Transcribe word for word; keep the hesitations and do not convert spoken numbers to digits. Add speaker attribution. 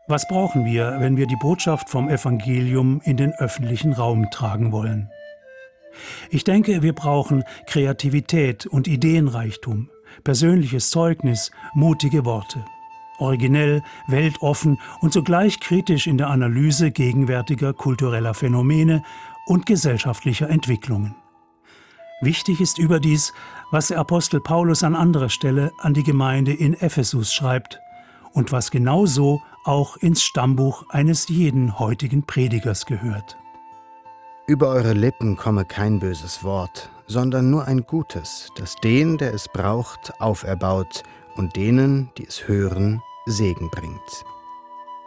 Speaker 1: Was brauchen wir, wenn wir die Botschaft vom Evangelium in den öffentlichen Raum tragen wollen? Ich denke, wir brauchen Kreativität und Ideenreichtum, persönliches Zeugnis, mutige Worte. Originell, weltoffen und zugleich kritisch in der Analyse gegenwärtiger kultureller Phänomene und gesellschaftlicher Entwicklungen. Wichtig ist überdies, was der Apostel Paulus an anderer Stelle an die Gemeinde in Ephesus schreibt und was genauso auch ins Stammbuch eines jeden heutigen Predigers gehört.
Speaker 2: Über eure Lippen komme kein böses Wort, sondern nur ein gutes, das den, der es braucht, auferbaut und denen, die es hören, Segen bringt.